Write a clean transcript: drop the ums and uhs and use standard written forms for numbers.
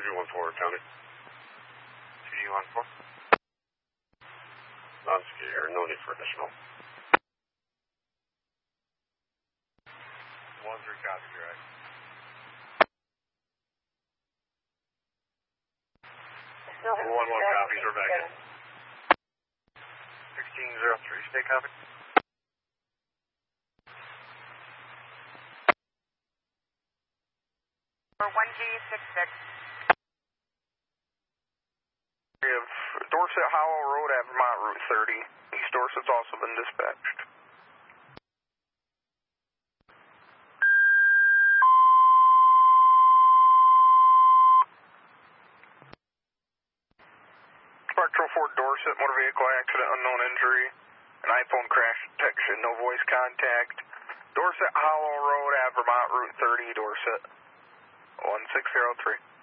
2D14 County. 2D14. Non-skier, no need for additional. 1-3 copy, direct. 1-1 copies, we're back in. 1603, stay copy. For 1G66. We have Dorset Hollow Road at Vermont Route 30. East Dorset's also been dispatched. Spectral Fort Dorset, motor vehicle accident, unknown injury, an iPhone crash detection, no voice contact. Dorset Hollow Road at Vermont Route 30, Dorset. 1603.